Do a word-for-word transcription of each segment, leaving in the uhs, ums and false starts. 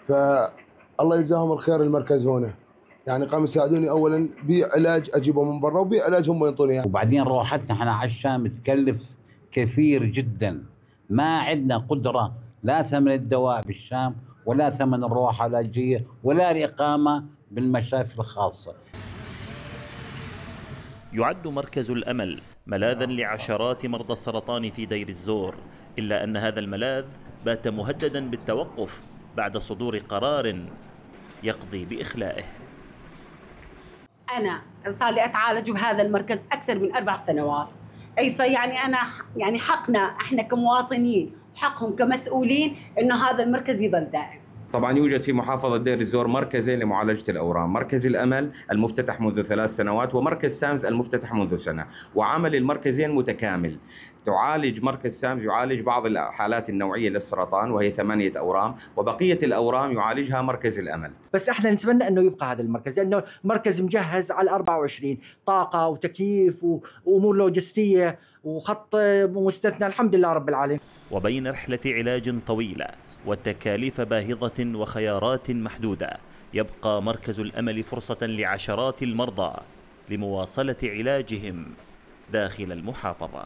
فالله يجزاهم الخير المركز هنا، يعني قاموا يساعدوني اولا بعلاج اجيبه من برا وبعلاج هم ينطوني اياه. وبعدين روحتنا احنا على الشام تكلف كثير جدا، ما عندنا قدره لا ثمن الدواء بالشام ولا ثمن الروحه العلاجيه ولا الاقامه بالمشافي الخاصه. يعد مركز الأمل ملاذا لعشرات مرضى السرطان في دير الزور، إلا أن هذا الملاذ بات مهددا بالتوقف بعد صدور قرار يقضي بإخلائه. أنا صار لي أتعالج بهذا المركز أكثر من أربع سنوات، أي فيعني أنا يعني حقنا إحنا كمواطنين وحقهم كمسؤولين إنه هذا المركز يظل دائم. طبعا يوجد في محافظة دير الزور مركزين لمعالجة الأورام، مركز الأمل المفتتح منذ ثلاث سنوات ومركز سامز المفتتح منذ سنة، وعمل المركزين متكامل. تعالج مركز سامز يعالج بعض الحالات النوعية للسرطان وهي ثمانية أورام، وبقية الأورام يعالجها مركز الأمل. بس احنا نتمنى انه يبقى هذا المركز، لانه مركز مجهز على أربعة وعشرين، طاقة وتكييف وأمور لوجستية وخط مستثنى الحمد لله رب العالمين. وبين رحلة علاج طويلة وتكاليف باهظة وخيارات محدودة، يبقى مركز الأمل فرصة لعشرات المرضى لمواصلة علاجهم داخل المحافظة.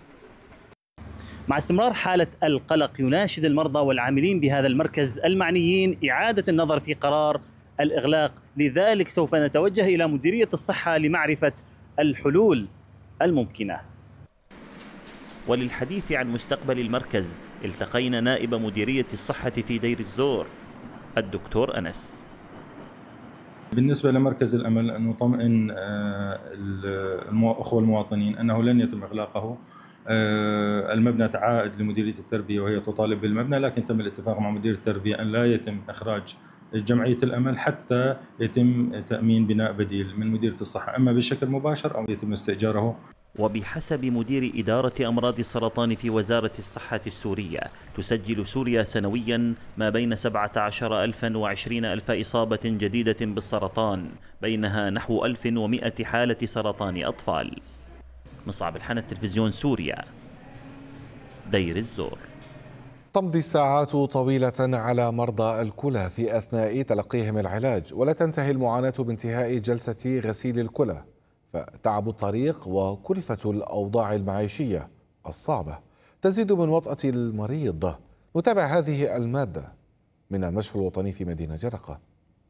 مع استمرار حالة القلق يناشد المرضى والعاملين بهذا المركز المعنيين إعادة النظر في قرار الإغلاق، لذلك سوف نتوجه إلى مديرية الصحة لمعرفة الحلول الممكنة. وللحديث عن مستقبل المركز التقينا نائب مديرية الصحة في دير الزور الدكتور أنس. بالنسبة لمركز الأمل أن نطمئن الأخوة المواطنين أنه لن يتم إغلاقه. المبنى تعائد لمديرية التربية وهي تطالب بالمبنى، لكن تم الاتفاق مع مدير التربية أن لا يتم إخراج جمعية الأمل حتى يتم تأمين بناء بديل من مديرية الصحة، أما بشكل مباشر أو يتم استئجاره. وبحسب مدير إدارة أمراض السرطان في وزارة الصحة السورية، تسجل سوريا سنويا ما بين سبعة عشر ألفا وعشرين ألف إصابة جديدة بالسرطان، بينها نحو ألف ومئة حالة سرطان أطفال. مصعب الحنة، تلفزيون سوريا، دير الزور. تمضي الساعات طويلة على مرضى الكلى في أثناء تلقيهم العلاج، ولا تنتهي المعاناة بانتهاء جلسة غسيل الكلى، فتعب الطريق وكلفة الأوضاع المعيشية الصعبة تزيد من وطأة المريض. نتابع هذه المادة من المشفى الوطني في مدينة رقة.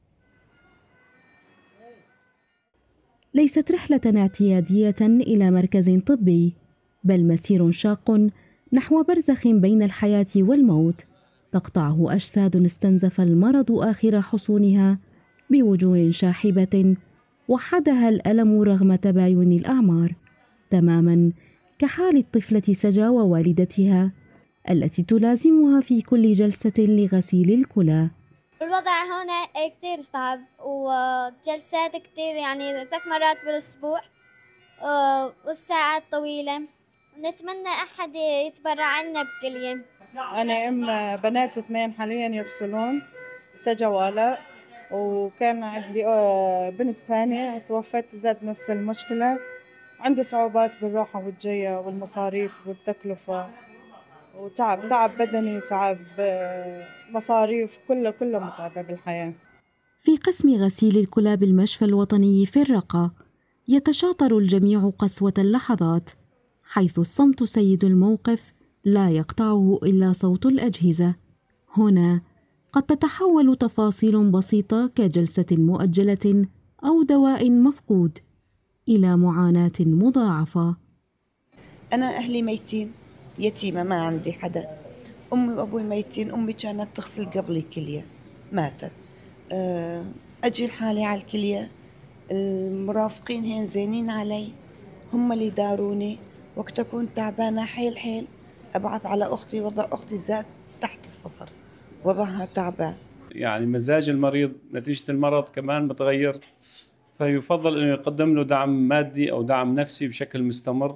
ليست رحلة اعتيادية إلى مركز طبي، بل مسير شاق نحو برزخ بين الحياة والموت تقطعه أجساد استنزف المرض آخر حصونها بوجوه شاحبة وحدها الألم رغم تباين الأعمار، تماما كحال الطفلة سجا ووالدتها التي تلازمها في كل جلسة لغسيل الكلى. الوضع هنا كتير صعب وجلسات كتير، يعني ثلاث مرات بالأسبوع والساعات طويلة، ونتمنى أحد يتبرع لنا بكلية. أنا أم بنات اثنين حاليا يغسلون، سجا وآلاء، وكان عندي بنت ثانية توفت زاد نفس المشكلة. عندي صعوبات بالروحة والجية والمصاريف والتكلفة وتعب تعب بدني، تعب مصاريف، كله كله متعبة بالحياة. في قسم غسيل الكلى بالمشفى الوطني في الرقة يتشاطر الجميع قسوة اللحظات، حيث الصمت سيد الموقف لا يقطعه إلا صوت الأجهزة. هنا قد تتحول تفاصيل بسيطة كجلسة مؤجلة أو دواء مفقود إلى معاناة مضاعفة. أنا أهلي ميتين، يتيمة، ما عندي حدا. أمي وأبوي ميتين، أمي كانت تغسل قبلي كلية، ماتت. أجي لحالي على الكلية، المرافقين هين زينين علي، هم اللي داروني. وقت أكون تعبانة حيل حيل أبعث على أختي، وضع أختي زاد تحت الصفر، وضعها تعبان. يعني مزاج المريض نتيجة المرض كمان متغير، فيفضل أنه يقدم له دعم مادي أو دعم نفسي بشكل مستمر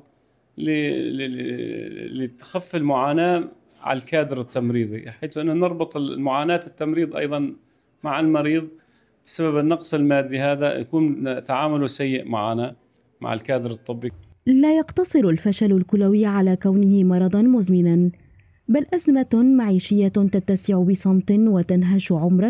لتخف المعاناة على الكادر التمريضي، حيث أنه نربط المعاناة التمريض أيضا مع المريض بسبب النقص المادي، هذا يكون تعامله سيء معنا مع الكادر الطبي. لا يقتصر الفشل الكلوي على كونه مرضا مزمنا، بل أزمة معيشية تتسع بصمت وتنهش عمر